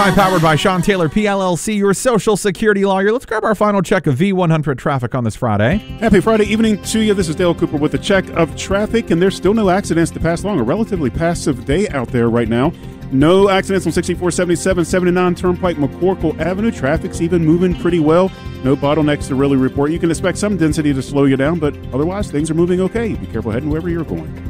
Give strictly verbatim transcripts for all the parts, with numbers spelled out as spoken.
Powered by Sean Taylor, P L L C, your social security lawyer. Let's grab our final check of V one hundred traffic on this Friday. Happy Friday evening to you. This is Dale Cooper with a check of traffic, and there's still no accidents to pass along. A relatively passive day out there right now. No accidents on sixty-four, seventy-seven, seventy-nine Turnpike, McCorkle Avenue. Traffic's even moving pretty well. No bottlenecks to really report. You can expect some density to slow you down, but otherwise things are moving okay. Be careful heading wherever you're going.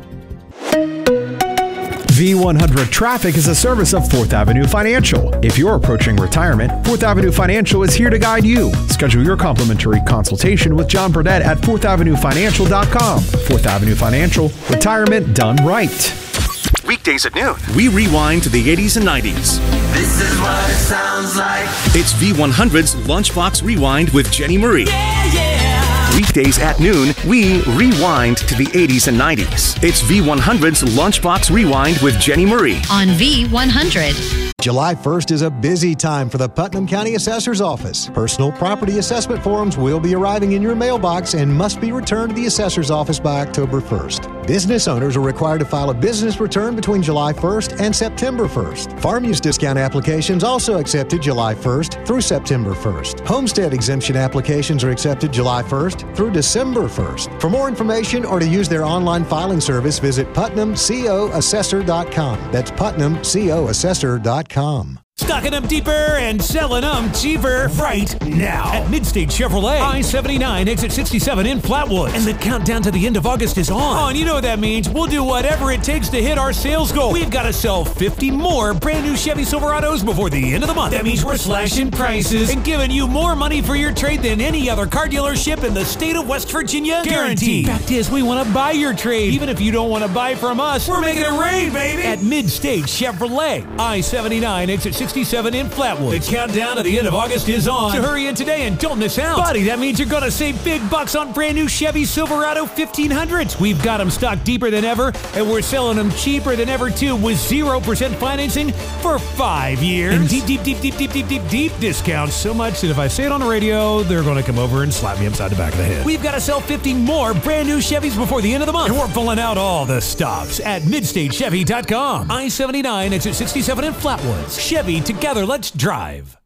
V one hundred Traffic is a service of Fourth Avenue Financial. If you're approaching retirement, Fourth Avenue Financial is here to guide you. Schedule your complimentary consultation with John Burdett at fourth avenue financial dot com. Fourth Avenue Financial, retirement done right. Weekdays at noon, we rewind to the eighties and nineties. This is what it sounds like. It's V one hundred's Lunchbox Rewind with Jenny Marie. Yeah, yeah. Weekdays at noon, we rewind to the eighties and nineties. It's V one hundred's Lunchbox Rewind with Jenny Marie. On V one hundred. July first is a busy time for the Putnam County Assessor's Office. Personal property assessment forms will be arriving in your mailbox and must be returned to the Assessor's Office by October first. Business owners are required to file a business return between July first and September first. Farm use discount applications also accepted July first through September first. Homestead exemption applications are accepted July first through December first. For more information or to use their online filing service, visit putnam co assessor dot com. That's putnam co assessor dot com. Stocking them deeper and selling them cheaper right now at Midstate Chevrolet, I seventy-nine, exit sixty-seven in Flatwoods. And the countdown to the end of August is on. Oh, and you know what that means. We'll do whatever it takes to hit our sales goal. We've got to sell fifty more brand new Chevy Silverados before the end of the month. That means we're slashing prices and giving you more money for your trade than any other car dealership in the state of West Virginia. Guaranteed. Fact is, we want to buy your trade. Even if you don't want to buy from us, we're making it rain, baby. At Midstate Chevrolet, I seventy-nine, exit sixty-seven in Flatwoods. The countdown to the end of August is on. So hurry in today and don't miss out. Buddy, that means you're going to save big bucks on brand new Chevy Silverado fifteen hundreds. We've got them stocked deeper than ever, and we're selling them cheaper than ever, too, with zero percent financing for five years. And deep, deep, deep, deep, deep, deep, deep, deep discounts. So much that if I say it on the radio, they're going to come over and slap me upside the back of the head. We've got to sell fifty more brand new Chevys before the end of the month. And we're pulling out all the stops at midstate chevy dot com. I seventy-nine, exit sixty-seven in Flatwoods. Chevy, together, let's drive.